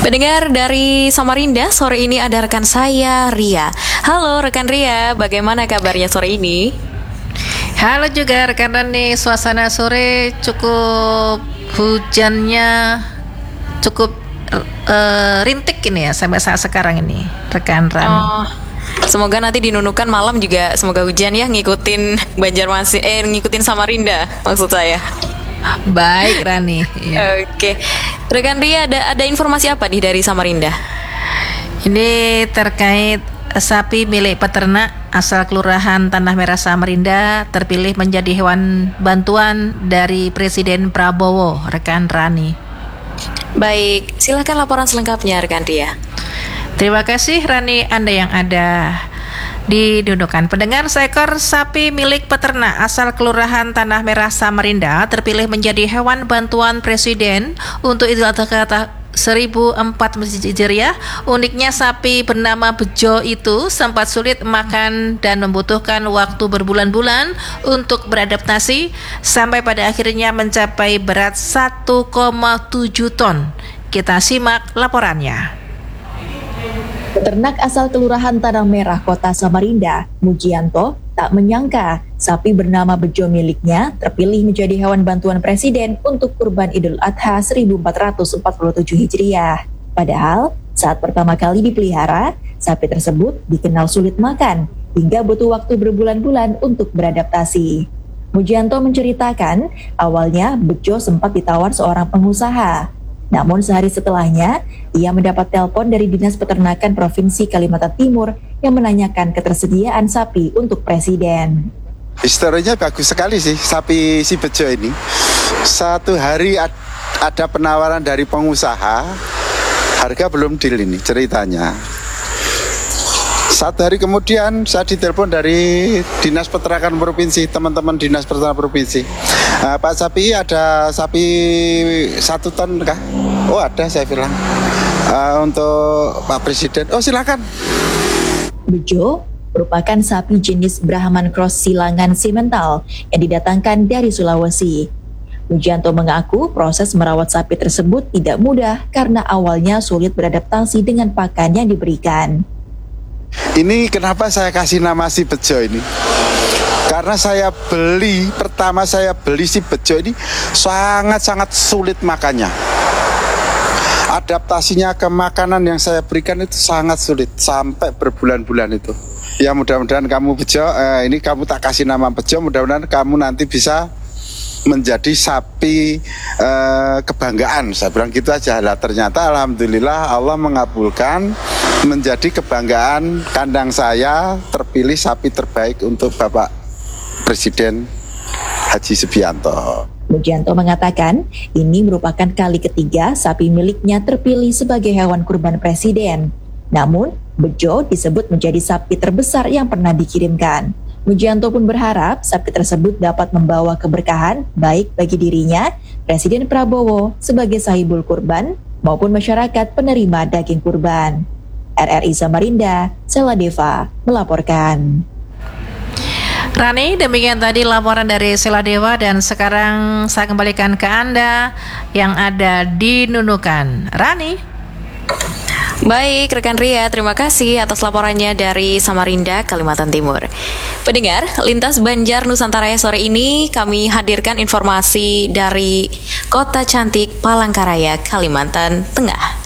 Pendengar dari Samarinda, sore ini ada rekan saya, Ria. Halo rekan Ria, bagaimana kabarnya sore ini? Halo juga rekan Rani, suasana sore cukup hujannya cukup rintik ini ya sampai saat sekarang ini rekan Rani. Oh, semoga nanti di Nunukan malam juga semoga hujan ya, ngikutin Banjarmasin, ngikutin Samarinda maksud saya. Baik Rani. Iya. Oke, rekan Ria ada informasi apa nih dari Samarinda? Ini terkait sapi milik peternak asal Kelurahan Tanah Merah Samarinda terpilih menjadi hewan bantuan dari Presiden Prabowo, rekan Rani. Baik, silahkan laporan selengkapnya rekan Ria. Terima kasih Rani, Anda yang ada di Nunukan. Pendengar, seekor sapi milik peternak asal Kelurahan Tanah Merah Samarinda terpilih menjadi hewan bantuan Presiden untuk Idul Adha 1004 Hijriah. Uniknya sapi bernama Bejo itu sempat sulit makan dan membutuhkan waktu berbulan-bulan untuk beradaptasi sampai pada akhirnya mencapai berat 1,7 ton. Kita simak laporannya. Peternak asal Kelurahan Tanah Merah, Kota Samarinda, Mujianto, tak menyangka sapi bernama Bejo miliknya terpilih menjadi hewan bantuan Presiden untuk kurban Idul Adha 1447 Hijriah. Padahal, saat pertama kali dipelihara, sapi tersebut dikenal sulit makan hingga butuh waktu berbulan-bulan untuk beradaptasi. Mujianto menceritakan, awalnya Bejo sempat ditawar seorang pengusaha. Namun sehari setelahnya, ia mendapat telepon dari Dinas Peternakan Provinsi Kalimantan Timur yang menanyakan ketersediaan sapi untuk Presiden. Historinya bagus sekali sih, sapi si Bejo ini. Satu hari ada penawaran dari pengusaha, harga belum deal ini ceritanya. Satu hari kemudian saya ditelepon dari Dinas Peternakan Provinsi, teman-teman Dinas Peternakan Provinsi. Pak Sapi, ada sapi 1 ton kah? Oh ada, saya bilang. Untuk Pak Presiden, oh silakan. Bejo merupakan sapi jenis Brahman Cross Silangan Simental yang didatangkan dari Sulawesi. Mujianto mengaku proses merawat sapi tersebut tidak mudah karena awalnya sulit beradaptasi dengan pakan yang diberikan. Ini kenapa saya kasih nama si Bejo ini? Karena pertama saya beli si Bejo ini sangat-sangat sulit makannya. Adaptasinya ke makanan yang saya berikan itu sangat sulit, sampai berbulan-bulan itu. Ya mudah-mudahan kamu Bejo, ini kamu tak kasih nama Bejo, mudah-mudahan kamu nanti bisa menjadi sapi kebanggaan. Saya bilang gitu aja. Lah ternyata alhamdulillah Allah mengabulkan, menjadi kebanggaan kandang saya, terpilih sapi terbaik untuk Bapak Presiden Haji Subianto. Mujianto mengatakan ini merupakan kali ketiga sapi miliknya terpilih sebagai hewan kurban Presiden. Namun, Bejo disebut menjadi sapi terbesar yang pernah dikirimkan. Mujianto pun berharap sapi tersebut dapat membawa keberkahan baik bagi dirinya, Presiden Prabowo sebagai sahibul kurban, maupun masyarakat penerima daging kurban. RRI Samarinda, Sela Deva melaporkan. Rani, demikian tadi laporan dari Sela Dewa, dan sekarang saya kembalikan ke Anda yang ada di Nunukan. Rani. Baik, rekan Ria, terima kasih atas laporannya dari Samarinda, Kalimantan Timur. Pendengar, Lintas Banjar Nusantara sore ini kami hadirkan informasi dari Kota Cantik Palangkaraya, Kalimantan Tengah.